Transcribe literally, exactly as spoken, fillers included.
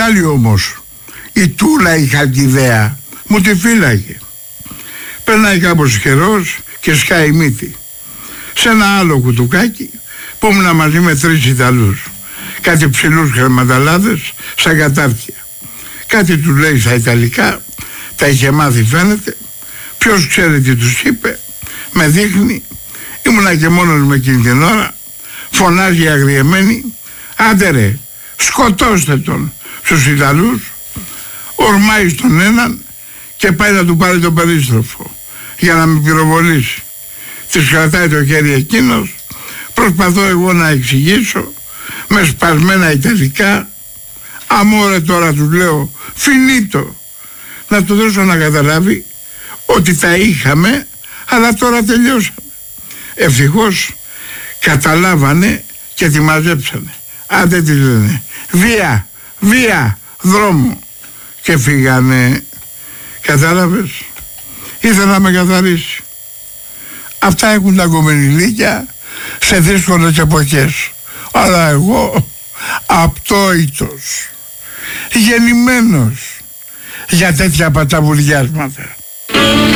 άλλη όμως, η Τούλα η Χαλκιδαία, μου τη φύλαγε. Περνάει κάπως καιρός και σκάει μύτη. Σε ένα άλλο κουτουκάκι που ήμουν μαζί με τρεις Ιταλούς, κάτι ψηλούς χρηματαλάδες σαν κατάρτια. Κάτι του λέει στα Ιταλικά, τα είχε μάθει φαίνεται. Ποιος ξέρει τι τους είπε, με δείχνει. Ήμουνα και μόνος με εκείνη την ώρα. Φωνάζει αγριεμένη, άντε ρε, σκοτώστε τον. Στους Ιταλούς ορμάει στον έναν και πάει να του πάρει το περίστροφο για να με πυροβολήσει. Της κρατάει το χέρι εκείνος. Προσπαθώ εγώ να εξηγήσω με σπασμένα Ιταλικά. Αμόρε, τώρα του λέω, φινίτο. Να του δώσω να καταλάβει ότι τα είχαμε, αλλά τώρα τελειώσαμε. Ευτυχώς καταλάβανε και τη μαζέψανε. Άντε τη λένε, βία, βία, δρόμο. Και φύγανε. Κατάλαβες, ήθελα να με καθαρίσει. Αυτά έχουν τα κομμενιλίκια σε δύσκολες εποχές. Αλλά εγώ απτόητος, γεννημένος για τέτοια πατσαβουριάσματα.